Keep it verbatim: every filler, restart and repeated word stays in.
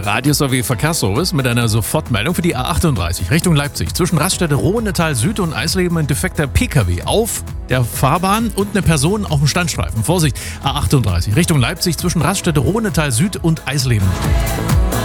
Radio S O W Verkehrsservice mit einer Sofortmeldung für die A achtunddreißig Richtung Leipzig. Zwischen Raststätte Rohnetal Süd und Eisleben ein defekter P K W auf der Fahrbahn und eine Person auf dem Standstreifen. Vorsicht, A achtunddreißig Richtung Leipzig zwischen Raststätte Rohnetal Süd und Eisleben.